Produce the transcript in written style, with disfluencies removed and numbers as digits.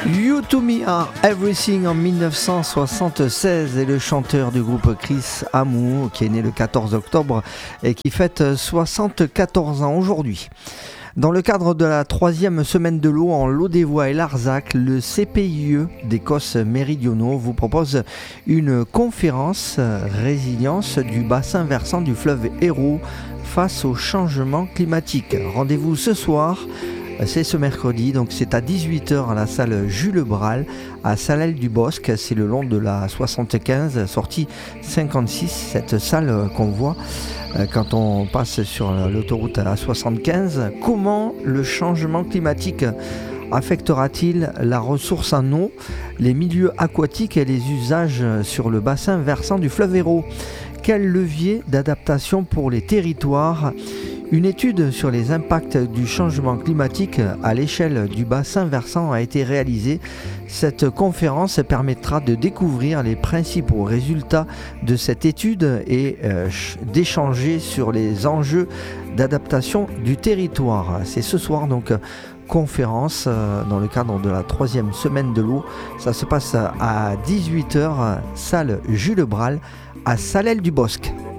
You to Me Are Everything en 1976 et le chanteur du groupe Chris Amour qui est né le 14 octobre et qui fête 74 ans aujourd'hui. Dans le cadre de la 3e semaine de l'eau en Lot-des-Voies et Larzac, le CPIE d'Écosse Méridionaux vous propose une conférence résilience du bassin versant du fleuve Hérault face au changement climatique. Rendez-vous ce soir. C'est ce mercredi, donc c'est à 18h à la salle Jules Bral à Salelles-du-Bosc, c'est le long de la 75, sortie 56, cette salle qu'on voit quand on passe sur l'autoroute A75. Comment le changement climatique affectera-t-il la ressource en eau, les milieux aquatiques et les usages sur le bassin versant du fleuve Hérault? Quel levier d'adaptation pour les territoires? Une étude sur les impacts du changement climatique à l'échelle du bassin versant a été réalisée. Cette conférence permettra de découvrir les principaux résultats de cette étude et d'échanger sur les enjeux d'adaptation du territoire. C'est ce soir donc conférence dans le cadre de la 3e semaine de l'eau. Ça se passe à 18h, salle Jules Bral à Salelles-du-Bosc.